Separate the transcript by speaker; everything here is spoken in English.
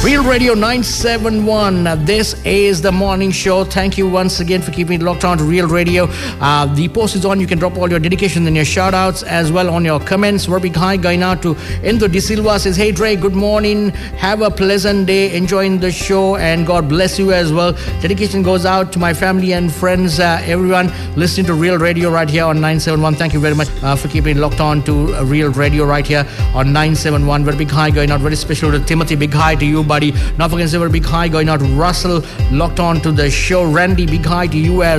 Speaker 1: Real Radio 971. This is the morning show. Thank you once again for keeping it locked on to Real Radio. The post is on. You can drop all your dedications and your shout outs as well on your comments. We're big hi going out to Indo De Silva. Says, hey Dre, good morning. Have a pleasant day. Enjoying the show and God bless you as well. Dedication goes out to my family and friends, everyone listening to Real Radio right here on 971. Thank you very much for keeping it locked on to Real Radio right here on 971. Very big hi going out. Very special to Timothy. Big hi to you, buddy. Not forgetting to say very big hi going out to Russell, locked on to the show. Randy, big hi to you as